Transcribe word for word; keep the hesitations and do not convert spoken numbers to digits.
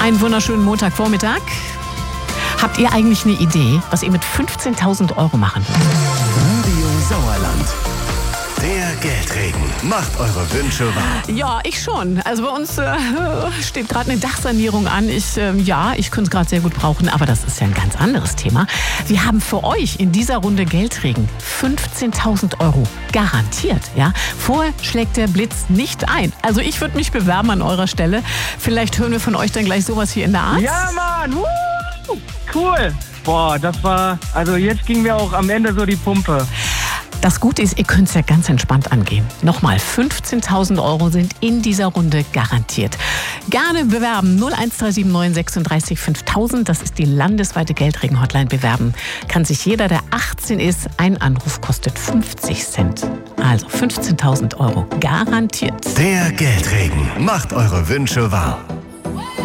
Einen wunderschönen Montagvormittag. Habt ihr eigentlich eine Idee, was ihr mit fünfzehntausend Euro machen würdet? Radio Sauerland. Der Geldregen macht eure Wünsche wahr. Ja, ich schon. Also bei uns äh, steht gerade eine Dachsanierung an. Ich, äh, ja, ich könnte es gerade sehr gut brauchen, aber das ist ja ein ganz anderes Thema. Wir haben für euch in dieser Runde Geldregen fünfzehntausend Euro garantiert. Ja? Vorher schlägt der Blitz nicht ein. Also ich würde mich bewerben an eurer Stelle. Vielleicht hören wir von euch dann gleich sowas hier in der Art. Ja, Mann! Woo! Cool! Boah, das war, also jetzt ging mir auch am Ende so die Pumpe. Das Gute ist, ihr könnt es ja ganz entspannt angehen. Nochmal, fünfzehntausend Euro sind in dieser Runde garantiert. Gerne bewerben null eins drei sieben neun sechsunddreißig fünftausend. Das ist die landesweite Geldregen-Hotline. Bewerben kann sich jeder, der achtzehn ist. Ein Anruf kostet fünfzig Cent. Also fünfzehntausend Euro garantiert. Der Geldregen macht eure Wünsche wahr.